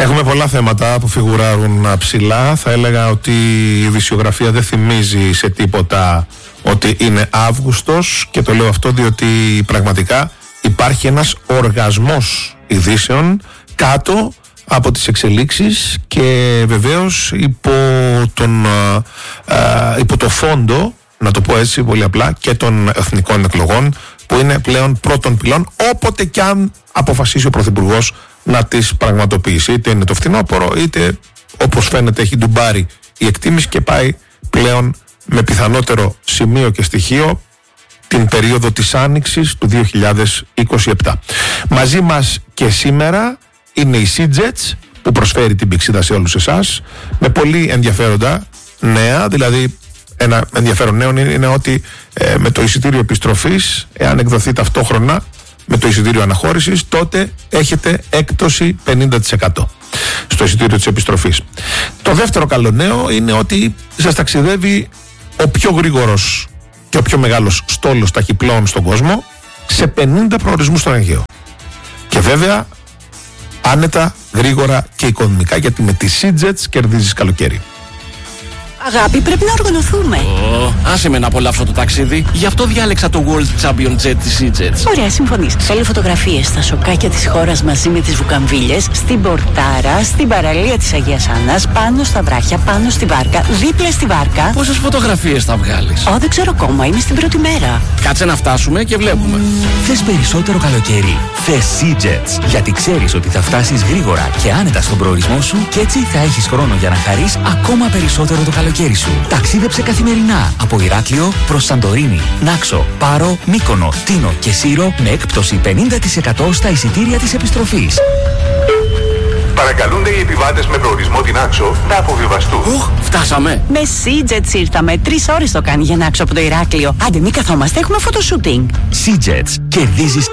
Έχουμε πολλά θέματα που φιγουράρουν ψηλά. Θα έλεγα ότι η ειδησιογραφία δεν θυμίζει σε τίποτα ότι είναι Αύγουστος, και το λέω αυτό διότι πραγματικά υπάρχει ένας οργασμός ειδήσεων κάτω από τις εξελίξεις και βεβαίως υπό το φόντο, να το πω έτσι πολύ απλά, και των εθνικών εκλογών που είναι πλέον πρώτων πυλών, όποτε κι αν αποφασίσει ο Πρωθυπουργός να τις πραγματοποιήσει. Είτε είναι το φθινόπωρο, είτε όπως φαίνεται έχει ντουμπάρει η εκτίμηση και πάει πλέον με πιθανότερο σημείο και στοιχείο την περίοδο της Άνοιξης του 2027. Μαζί μας και σήμερα είναι η SeaJets, που προσφέρει την πηξίδα σε όλους εσάς με πολύ ενδιαφέροντα νέα. Δηλαδή, ένα ενδιαφέρον νέο είναι ότι με το εισιτήριο επιστροφής, εάν εκδοθεί ταυτόχρονα με το εισιτήριο αναχώρησης, τότε έχετε έκπτωση 50% στο εισιτήριο της επιστροφής. Το δεύτερο καλό νέο είναι ότι σας ταξιδεύει ο πιο γρήγορος και ο πιο μεγάλος στόλος ταχυπλών στον κόσμο σε 50 προορισμούς στον Αιγαίο. Και βέβαια άνετα, γρήγορα και οικονομικά, γιατί με τη SeaJets κερδίζεις καλοκαίρι. Αγάπη, πρέπει να οργανωθούμε. Άσε με να απολαύσω το ταξίδι. Γι' αυτό διάλεξα το World Champion Jet της SeaJets. Ωραία, συμφωνείς. Θέλω φωτογραφίες στα σοκάκια της χώρας μαζί με τις βουκαμβίλες, στην πορτάρα, στην παραλία της Αγίας Άννας, πάνω στα βράχια, πάνω στη βάρκα, δίπλα στη βάρκα. Πόσες φωτογραφίες θα βγάλεις? Δεν ξέρω ακόμα, είμαι στην πρώτη μέρα. Κάτσε να φτάσουμε και βλέπουμε. Θες περισσότερο καλοκαίρι? Θες SeaJets. Γιατί ξέρεις ότι θα φτάσεις γρήγορα και άνετα στον προορισμό σου και έτσι θα έχεις χρόνο για να χαρείς ακόμα περισσότερο το καλοκαίρι σου. Ταξίδεψε καθημερινά από Ηράκλειο προς Σαντορίνη, Νάξο, Πάρο, Μύκονο, Τίνο και Σύρο με έκπτωση 50% στα εισιτήρια της επιστροφής. Παρακαλούνται οι επιβάτες με προορισμό την Άξο να αποβιβαστούν. Φτάσαμε. Με SeaJets ήρθαμε. 3 ώρες το κάνει για να άξω από το Ηράκλειο. Άντε, μην καθόμαστε, έχουμε φωτοσούτινγκ. SeaJets. Κερδίζεις